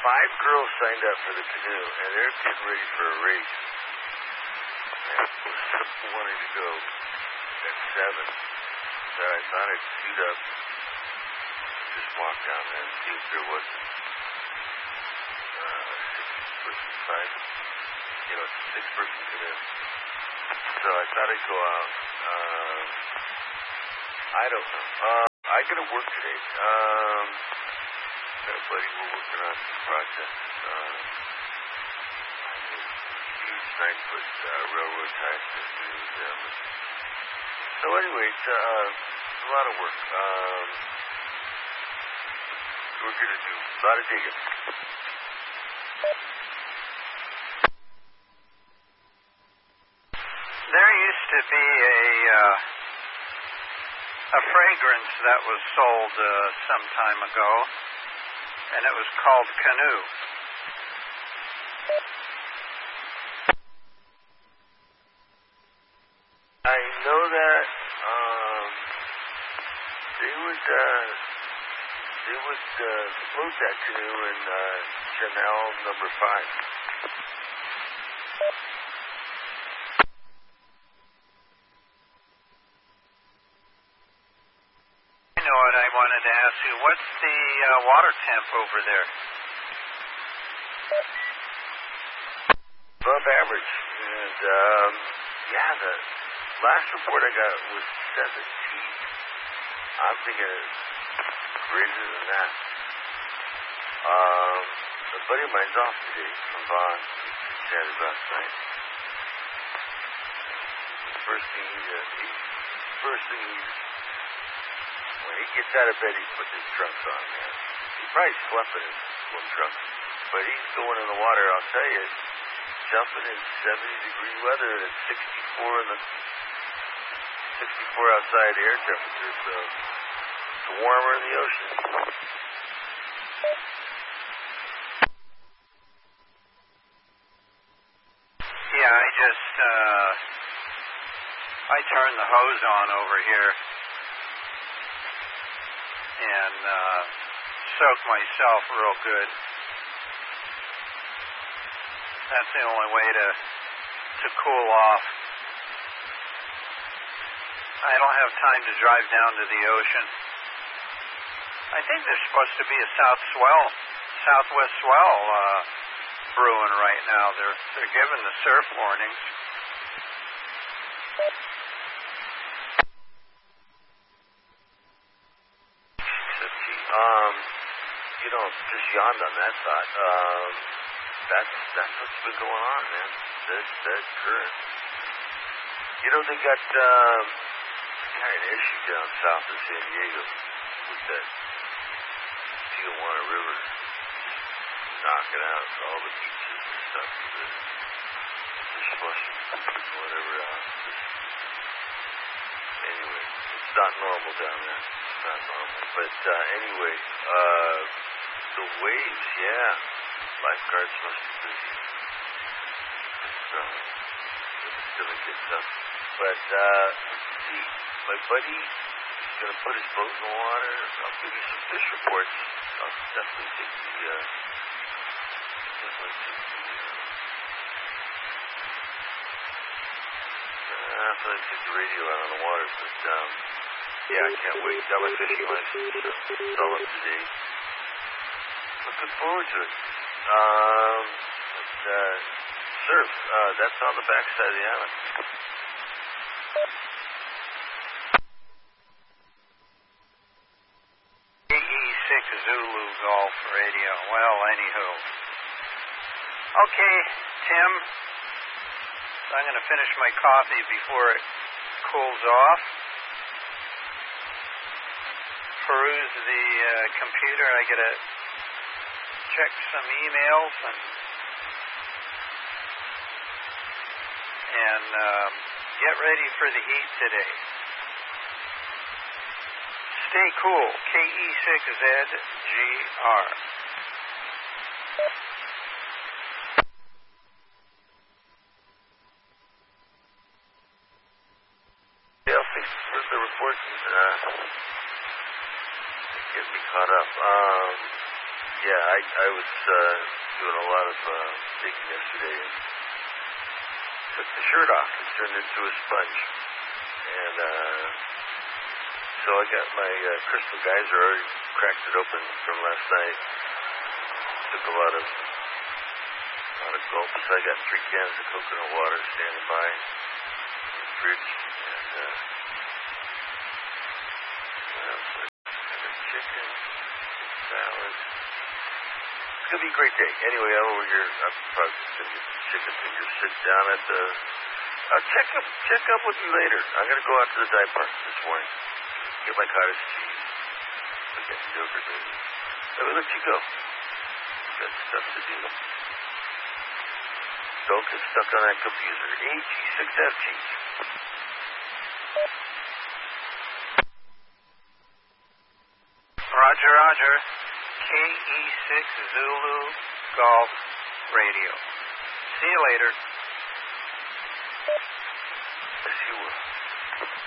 5 girls signed up for the canoe, and they're getting ready for a race. And I was wanting to go at 7, so I thought I'd suit up, just walk down there and see if there wasn't 6-person side. You know, it's a 6-person canoe. So I thought I'd go out. I don't know. I gotta work today. Got a buddy we're working on some projects. Huge 9-foot railroad ties to them. So anyway, it's a lot of work. We're gonna do a lot of digging. There used to be a fragrance that was sold some time ago, and it was called Canoe. I know that they would float that canoe in Chanel number 5. I wanted to ask you, what's the water temp over there? Above average. And, yeah, the last report I got was 17. I'm thinking it's greater than that. A buddy of mine's off today from Vaughan. He chatted last night. First thing when he gets out of bed, he puts his trunks on, man. He probably slept in his swim trunks, but he's going in the water, I'll tell you, jumping in 70-degree weather, and it's 64 in the 64 outside air temperature, so it's warmer in the ocean. Yeah, I turned the hose on over here and soaked myself real good. That's the only way to cool off. I don't have time to drive down to the ocean. I think there's supposed to be a southwest swell brewing right now. They're giving the surf warnings. You know, just yawned on that thought. That's what's been going on, man. That current. You know, they got kind of an issue down south of San Diego with that Tijuana River knocking out all the beaches and stuff. They're flushing whatever out. Anyway, it's not normal down there. It's not normal. But anyway, the waves, yeah. Lifeguards must be busy. It's gonna get tough. But let's see. My buddy is gonna put his boat in the water. I'll give you some fish reports. I'll definitely take the radio out on the water, but yeah, I can't wait. Got my fishing license, so it's all up to date. Looking forward to it. Surf, that's on the backside of the island. KE6 Zulu Golf Radio. Well, anywho. Okay, Tim. I'm going to finish my coffee before it cools off. Peruse the computer. I got to check some emails and get ready for the heat today. Stay cool. KE6ZGR. Thanks for the report and get me caught up. Yeah, I was doing a lot of digging yesterday and took the shirt off. It turned into a sponge. And so I got my crystal geyser, already cracked it open from last night. Took a lot of gulps. I got 3 cans of coconut water standing by in the fridge. And chicken, salad. It's going to be a great day. Anyway, I'm over here. I'm probably just going to get some chicken fingers, sit down at the... I'll check up with you later. I'm going to go out to the dive park this morning. Get my cottage cheese. Look at yogurt. Let me let you go. Got stuff to do. Don't get stuck on that computer. AG6FG. Roger, Roger. KE6 Zulu Golf Radio. See you later. Yes, you will.